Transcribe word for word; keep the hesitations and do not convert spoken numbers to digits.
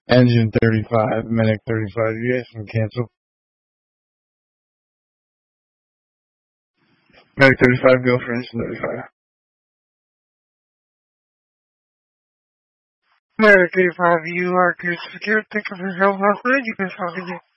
Engine thirty-five, Medic thirty-five, you guys can cancel. Medic thirty-five, go for engine thirty-five. Medic thirty-five, you are good secure. Thank you for your help. You can talk again.